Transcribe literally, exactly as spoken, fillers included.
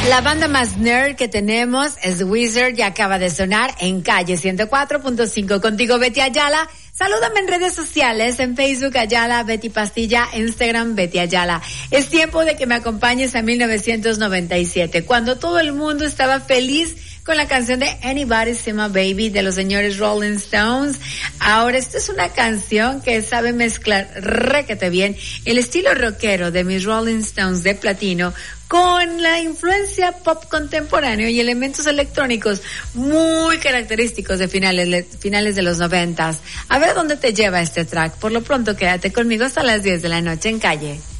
La banda más nerd que tenemos es Wizard y acaba de sonar en Calle ciento cuatro punto cinco. Contigo, Betty Ayala. Salúdame en redes sociales, en Facebook Ayala, Betty Pastilla, Instagram Betty Ayala. Es tiempo de que me acompañes a mil novecientos noventa y siete, cuando todo el mundo estaba feliz con la canción de Anybody's Seen My Baby de los señores Rolling Stones. Ahora, esta es una canción que sabe mezclar requete bien el estilo rockero de mis Rolling Stones de platino con la influencia pop contemporáneo y elementos electrónicos muy característicos de finales, finales de los noventas. A ver dónde te lleva este track. Por lo pronto, quédate conmigo hasta las diez de la noche en Calle.